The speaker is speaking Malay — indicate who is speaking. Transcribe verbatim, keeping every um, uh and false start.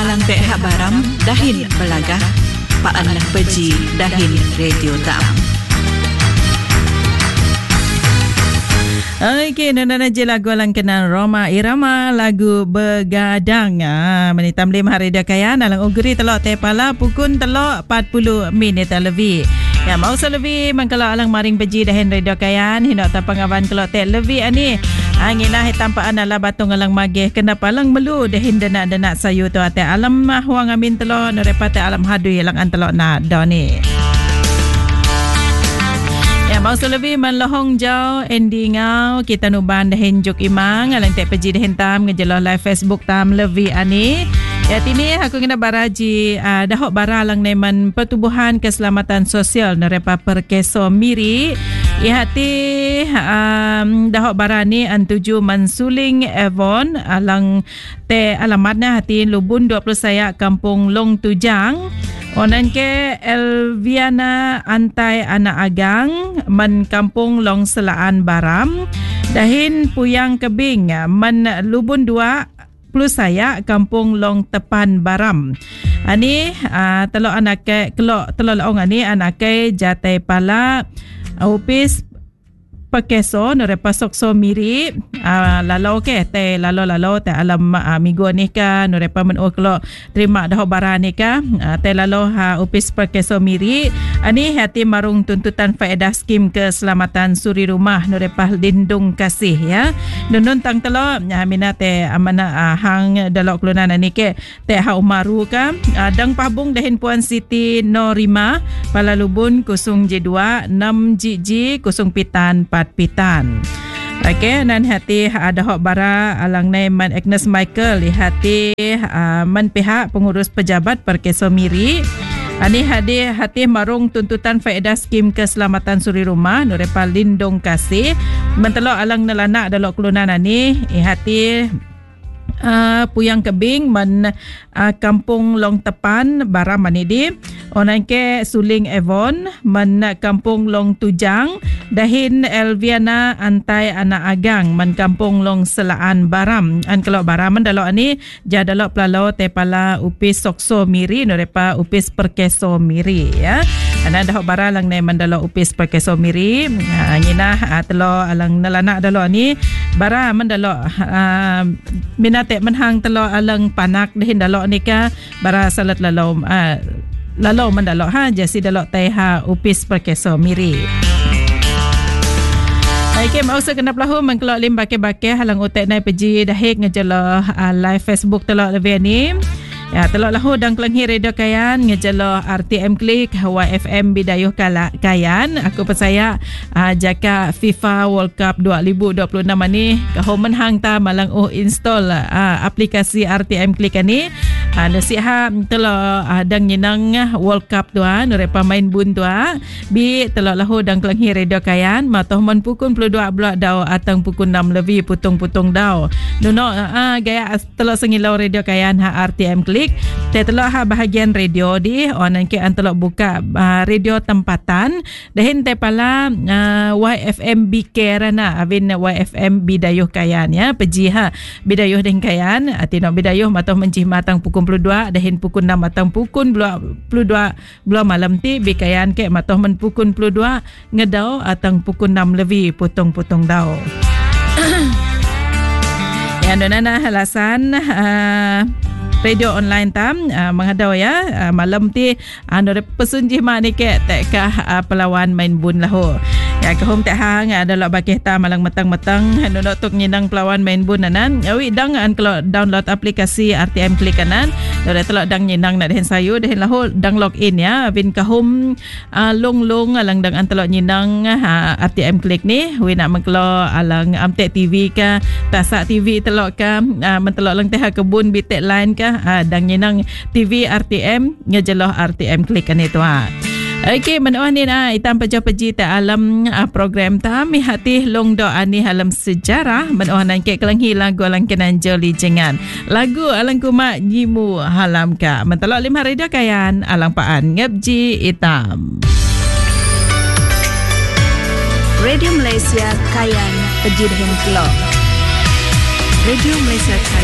Speaker 1: alang pek hak baram dahin belagah paan lah peji dahin radio tam.
Speaker 2: Okey, nana je lagu alang kenal Roma Irama lagu Begadang. Ah, menitam lima hari dah kayan alang ugri telok tepala pukun telok empat puluh minit lebih. Ya mau selebih mangkalo alang maring beji dahin radio kayan hinok tapang awan kelok tek lebih ani. Anginah tampaan ala batung alang mageh kenapa alang melu dahin denak-denak sayu tu ate alam mah wang amin telok nerepate alam hadui alang antelok na doni. Ya mau selebih man lohong jau endi ngau kita nuban dahin juk imang alang tek peji dahin tam ngejelah live Facebook tam levi ani. Ya tini aku kena baraji uh, dahok bara alang neman pertubuhan keselamatan sosial nerepa perkeso miri ihati um, dahok bara ni antuju mansuling Avon alang te alamatnya hati Lubun dua puluh saya Kampung Long Tujang. Onan ke Elviana Antai Anak Agang man Kampung Long Selaan Baram dahin Puyang Kebing man Lubun dua puluh saya Kampung Long Tepan Baram. Ani uh, telok anak ke kelok telok laong ani anak ke Jatai Pala Upis Pakeso nerepa sokso miri uh, lalau ke te lalau lalau te alam uh, minggu ni ka nerepa men oklo terima dah bara ni ka uh, te lalau ha upis pakeso miri ani hati marung tuntutan faedah skim keselamatan suri rumah nerepa lindung kasih ya nunun tang telo uh, minate amana uh, hang dalok kelunan ni ke te ha umaru ka uh, dang pabung dahin Puan Siti Norima Pala Lubun kusung J dua enam G G kusung Pitan Pitan. Okey, nan hati ada hok bara alang naiman Agnes Michael hati uh, man pihak pengurus pejabat Perkeso Miri. Ani hadi hati marung tuntutan faedah skim keselamatan suri rumah nurepa lindung kasih. Mentelok alang nelana dalok kelunan ani hati Uh, Puyang Kebing man uh, Kampung Long Tepan Baram manidi onan ke Suling Avon man Kampung Long Tujang dahin Elviana Antai Anak Agang man Kampung Long Selaan Baram an kalau Baram dalok ani jadalok pelalo tepala upis sokso miri norepa upis perkeso miri ya ana dah bara lang ne mandalo upis perkeso miri uh, ngina uh, telo alang nalana dalok ani bara mandalo uh, minat menhang telo alang panak dahin dalok nika bara salat lalau uh, lalau mandalok ha jasi dalok tai ha upis perkeso miri. Okey mau sekena pelahu mengkelok lim bake-bake halang utek nai peji dahik ngejelo uh, live Facebook telok levi ni. Ya telok lahu dang kelenghi radio kayan ngejelo R T M Klik Y F M Bidayuh Kayan. Aku percaya uh, jaka FIFA World Cup dua ribu dua puluh enam ni kau menhang ta malang oh install uh, aplikasi R T M Klik ni. Uh, nasihat telok uh, dang nyenang World Cup tu nurepa main bun tu bi telok lahu dang kelenghi radio kayan matoh mon pukun puluh dua blok dau atang pukun enam lebih putung-putung dau. Nuno uh, gaya telok sengilau radio kayan ha R T M Klik te telok ha bahagian radio di onan ke antelok buka uh, radio tempatan dahin te pala uh, Y F M B K rana avin Y F M Bidayuh Kayan ya peji ha Bidayuh ding Kayan atino Bidayuh matoh mencih matang pukul puluh dua dahin pukul enam matang pukun puluh dua belah malam ti bi Kayan ke matoh men pukun puluh dua ngedau atang pukul enam lebih putung-putung dau. Ya nana halasan uh, radio online tam uh, menghadau ya uh, malam ti anu uh, pesunjih mak ni ke tekkah uh, pelawan main bun lahu ya ke hom tak hang ada lok bakeh ta malang metang-metang anu nak tok nyinang pelawan main bun anan awi dang an kalau download aplikasi R T M Klik kanan dah telok dang nyinang nak dehen sayu dehen lahu dang log in ya bin ka hom uh, long-long alang dang an telok nyinang uh, R T M Klik ni wi nak mengkelo alang amtek T V ka tasak T V telok ka uh, mentelok lang teh kebun bitek line ka Ah, dang nyenang T V R T M ngejeloh R T M Klik kan itu ah. Okey menuan ni ah itam pejo-peji ta alam ah, program ta mi hati long do ani alam sejarah menuan ke kelenghi lagu alang kenan joli jengan lagu alang kuma nyimu halam ka mentelok lima radio kayan alang paan ngabji itam
Speaker 1: Radio Malaysia Kayan peji dahin kelok Radio Malaysia Kayan